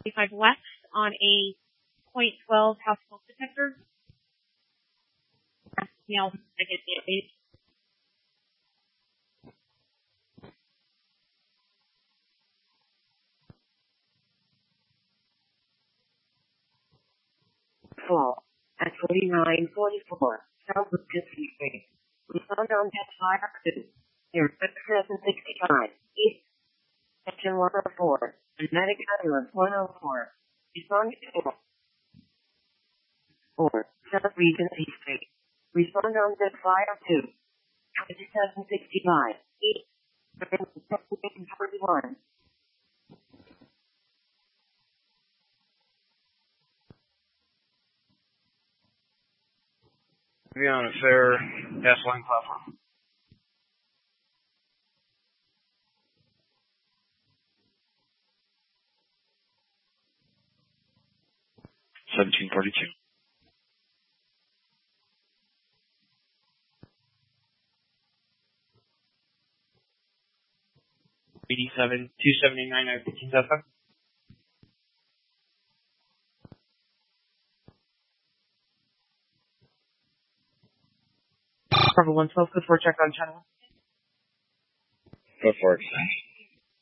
45 West on a .12 house smoke detector. Now, I get the fall at 4944 South Lucas Street. We found on Death Fire 2 near 765 East Section 104 and Medic Ambulance 104. Respond to 4 South Regency Street. Respond on Death Fire 2 2765 East Section 41. Be on a fair gasoline platform. $17.42. $87, $279, $15.05. Bravo 112, good for check on channel. Go for it.